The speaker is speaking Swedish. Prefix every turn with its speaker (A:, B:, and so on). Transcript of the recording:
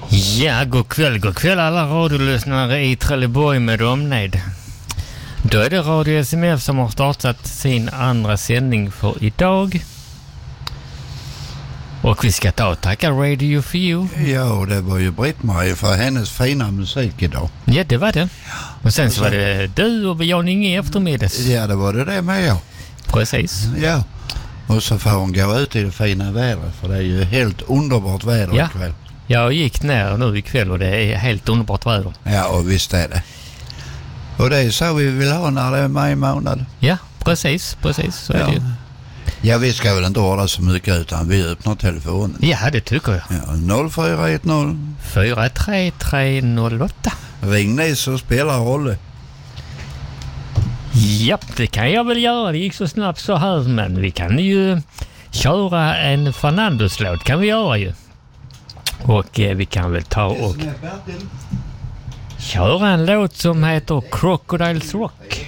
A: Ja, god kväll alla radiolyssnare i Trelleborg med omnejd. Då är det Radio SMF som har startat sin andra sändning för idag. Och vi ska ta och tacka Radio for You.
B: Ja, det var ju Britt-Marie för hennes fina musik idag.
A: Ja, det var det. Och sen så var det du och Jan Inge eftermiddags.
B: Ja, det var det med, ja.
A: Precis.
B: Ja, och så får hon gå ut i det fina vädret, för det är ju helt underbart väder ikväll.
A: Jag gick ner nu ikväll och det är helt underbart väder.
B: Ja, och visst är det. Och det är så vi vill ha när det är maj månad.
A: Ja, precis, så är det ju.
B: Ja, vi ska väl inte ordna så mycket utan vi öppnar telefonen.
A: Ja, det tycker jag.
B: Ja, 0410
A: 43308.
B: Ring ni så spelar roll.
A: Ja, det kan jag väl göra. Det gick så snabbt så här, men vi kan ju köra en Fernandos-låt, kan vi göra ju. Och vi kan väl ta och köra en låt som heter Crocodiles Rock.